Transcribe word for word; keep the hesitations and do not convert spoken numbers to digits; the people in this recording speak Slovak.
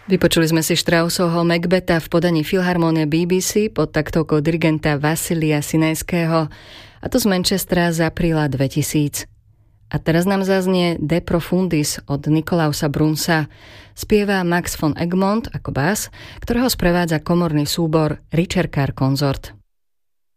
Vypočuli sme si Straussovho Macbetha v podaní Filharmónie bé bé cé pod taktovkou dirigenta Vasilia Sinajského, a to z Manchestera z apríla dvetisíc. A teraz nám zaznie De Profundis od Nikolausa Brunsa. Spieva Max von Egmont ako bás, ktorého sprevádza komorný súbor Ricercar Consort.